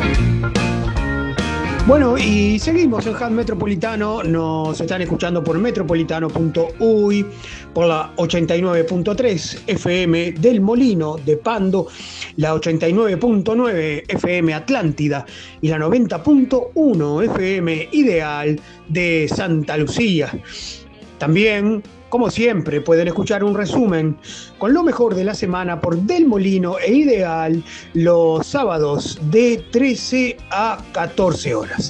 Bueno, y seguimos en Hub Metropolitano, nos están escuchando por metropolitano.uy, por la 89.3 FM del Molino de Pando, la 89.9 FM Atlántida y la 90.1 FM Ideal de Santa Lucía. También, como siempre, pueden escuchar un resumen con lo mejor de la semana por Del Molino e Ideal los sábados de 13 a 14 horas.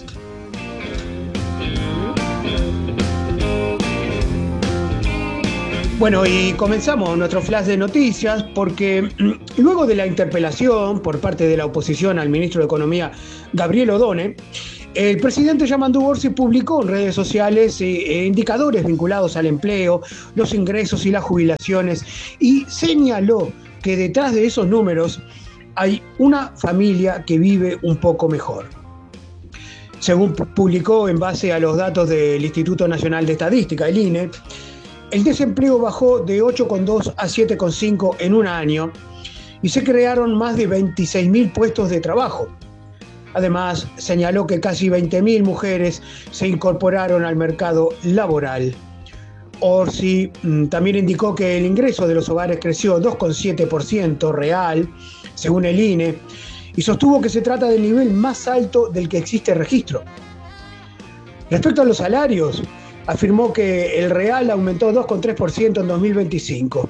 Bueno, y comenzamos nuestro flash de noticias porque luego de la interpelación por parte de la oposición al ministro de Economía, Gabriel Odone, el presidente Yamandu Orsi publicó en redes sociales indicadores vinculados al empleo, los ingresos y las jubilaciones y señaló que detrás de esos números hay una familia que vive un poco mejor. Según publicó en base a los datos del Instituto Nacional de Estadística, el INE, el desempleo bajó de 8,2 a 7,5 en un año y se crearon más de 26.000 puestos de trabajo. Además, señaló que casi 20.000 mujeres se incorporaron al mercado laboral. Orsi también indicó que el ingreso de los hogares creció 2,7% real, según el INE, y sostuvo que se trata del nivel más alto del que existe registro. Respecto a los salarios, afirmó que el real aumentó 2,3% en 2025.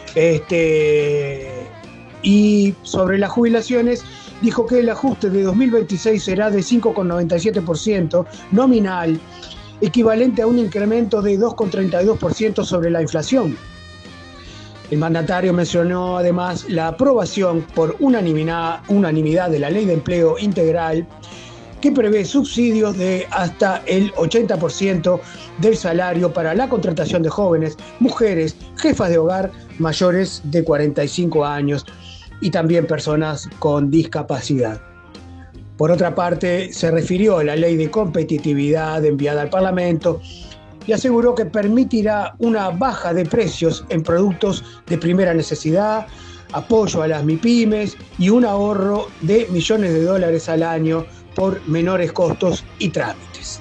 Y sobre las jubilaciones, dijo que el ajuste de 2026 será de 5,97% nominal, equivalente a un incremento de 2,32% sobre la inflación. El mandatario mencionó además la aprobación por unanimidad de la Ley de Empleo Integral, que prevé subsidios de hasta el 80% del salario para la contratación de jóvenes, mujeres, jefas de hogar mayores de 45 años y también personas con discapacidad. Por otra parte, se refirió a la Ley de Competitividad enviada al Parlamento y aseguró que permitirá una baja de precios en productos de primera necesidad, apoyo a las MIPYMES y un ahorro de millones de dólares al año por menores costos y trámites.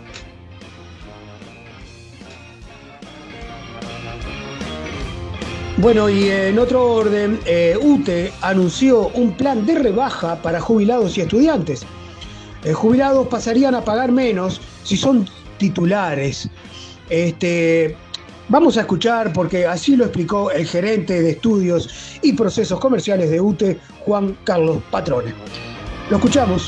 Bueno, y en otro orden, UTE anunció un plan de rebaja para jubilados y estudiantes. Jubilados pasarían a pagar menos si son titulares. Vamos a escuchar, porque así lo explicó el gerente de estudios y procesos comerciales de UTE, Juan Carlos Patrone. Lo escuchamos.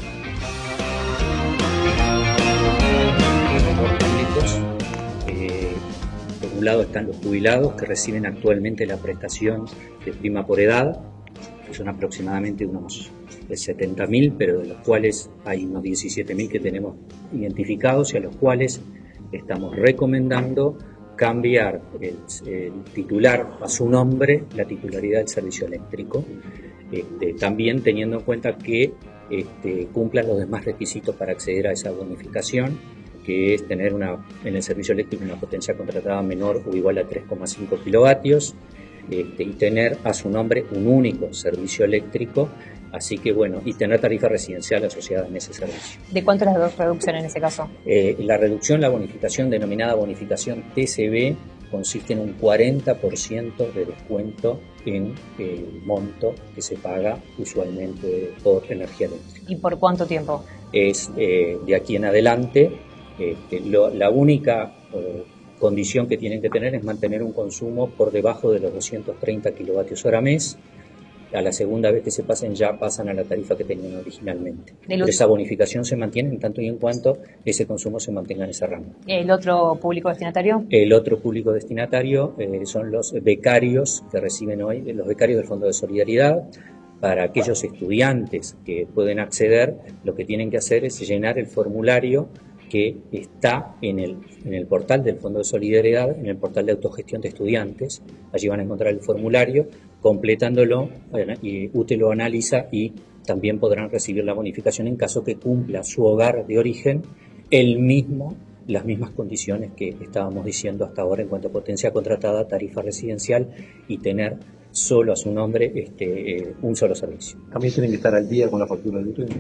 Por un lado están los jubilados que reciben actualmente la prestación de prima por edad, que son aproximadamente unos 70.000, pero de los cuales hay unos 17.000 que tenemos identificados y a los cuales estamos recomendando cambiar el titular a su nombre, la titularidad del servicio eléctrico, también teniendo en cuenta que cumplan los demás requisitos para acceder a esa bonificación, que es tener en el servicio eléctrico una potencia contratada menor o igual a 3,5 kilovatios y tener a su nombre un único servicio eléctrico, así que bueno, y tener tarifa residencial asociada en ese servicio. ¿De cuánto es la reducción en ese caso? La reducción, la bonificación denominada bonificación TCB, consiste en un 40% de descuento en el monto que se paga usualmente por energía eléctrica. ¿Y por cuánto tiempo? Es de aquí en adelante. La única condición que tienen que tener es mantener un consumo por debajo de los 230 kilovatios hora mes. A la segunda vez que se pasen ya pasan a la tarifa que tenían originalmente. Pero esa bonificación se mantiene en tanto y en cuanto ese consumo se mantenga en ese rango. ¿El otro público destinatario? El otro público destinatario son los becarios que reciben hoy, los becarios del Fondo de Solidaridad. Para aquellos estudiantes que pueden acceder, lo que tienen que hacer es llenar el formulario que está en el portal del Fondo de Solidaridad, en el portal de autogestión de estudiantes. Allí van a encontrar el formulario, completándolo, y UTE lo analiza y también podrán recibir la bonificación en caso que cumpla su hogar de origen las mismas condiciones que estábamos diciendo hasta ahora en cuanto a potencia contratada, tarifa residencial y tener solo a su nombre un solo servicio. ¿También tienen que estar al día con la factura de UTE?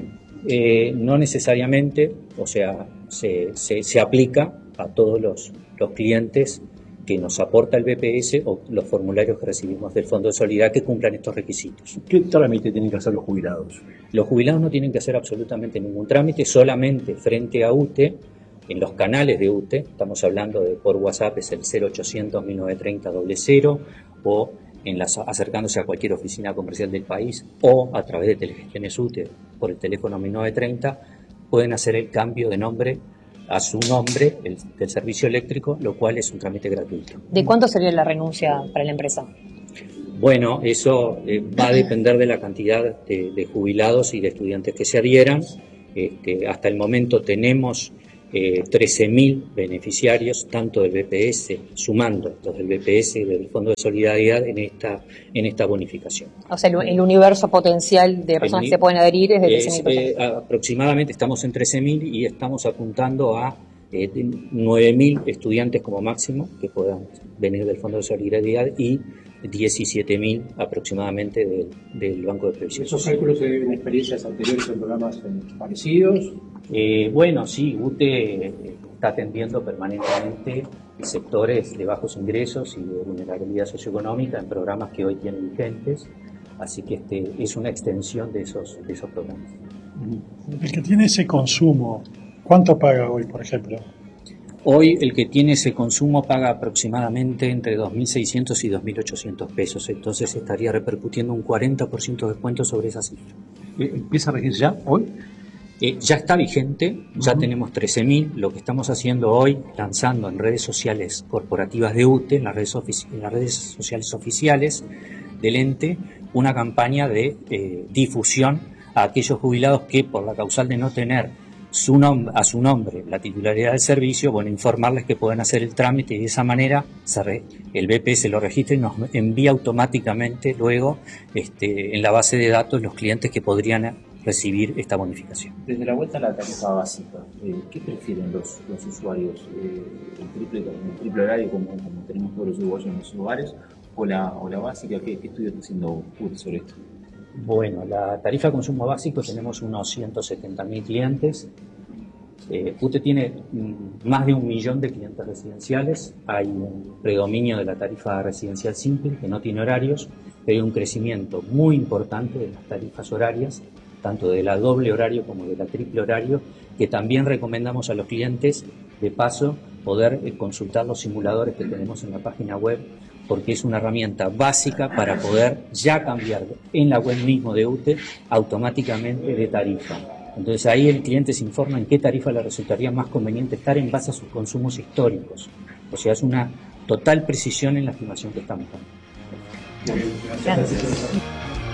No necesariamente, o sea, se aplica a todos los clientes que nos aporta el BPS o los formularios que recibimos del Fondo de Solidaridad que cumplan estos requisitos. ¿Qué trámite tienen que hacer los jubilados? Los jubilados no tienen que hacer absolutamente ningún trámite, solamente frente a UTE, en los canales de UTE, estamos hablando de por WhatsApp, es el 0800 1930 00, o acercándose a cualquier oficina comercial del país, o a través de Telegestiones UTE por el teléfono 1930, pueden hacer el cambio de nombre a su nombre del servicio eléctrico, lo cual es un trámite gratuito. ¿De cuánto sería la renuncia para la empresa? Bueno, eso va a depender de la cantidad de jubilados y de estudiantes que se adhieran. Hasta el momento tenemos 13.000 beneficiarios, tanto del BPS, sumando los del BPS y del Fondo de Solidaridad en esta bonificación. O sea, el universo potencial de personas que se pueden adherir es de 13.000 personas. Aproximadamente estamos en 13.000 y estamos apuntando a 9.000 estudiantes como máximo que puedan venir del Fondo de Solidaridad y 17.000 aproximadamente del Banco de Previsión. ¿Esos cálculos se deben a experiencias anteriores en programas parecidos? Bueno, sí, UTE está atendiendo permanentemente sectores de bajos ingresos y de vulnerabilidad socioeconómica en programas que hoy tienen vigentes, así que es una extensión de esos programas. El que tiene ese consumo, ¿cuánto paga hoy, por ejemplo? Hoy el que tiene ese consumo paga aproximadamente entre 2.600 y 2.800 pesos, entonces estaría repercutiendo un 40% de descuento sobre esa cifra. ¿Empieza a regir ya hoy? Ya está vigente, ya tenemos 13.000. Lo que estamos haciendo hoy, lanzando en redes sociales corporativas de UTE, en las redes sociales oficiales del ente, una campaña de difusión a aquellos jubilados que, por la causal de no tener a su nombre la titularidad del servicio, bueno, informarles que pueden hacer el trámite y de esa manera el BPS lo registra y nos envía automáticamente luego en la base de datos los clientes que podrían recibir esta bonificación. Desde la vuelta a la tarifa básica, ¿qué prefieren los usuarios? ¿El triple horario como tenemos todos los uruguayos en los hogares o la básica? ¿Qué estudio está haciendo UTE sobre esto? Bueno, la tarifa de consumo básico tenemos unos 170.000 clientes. UTE tiene más de 1 millón de clientes residenciales. Hay un predominio de la tarifa residencial simple, que no tiene horarios, pero hay un crecimiento muy importante de las tarifas horarias, tanto de la doble horario como de la triple horario, que también recomendamos a los clientes, de paso, poder consultar los simuladores que tenemos en la página web, porque es una herramienta básica para poder ya cambiar en la web mismo de UTE automáticamente de tarifa. Entonces ahí el cliente se informa en qué tarifa le resultaría más conveniente estar en base a sus consumos históricos. O sea, es una total precisión en la estimación que estamos dando. Gracias.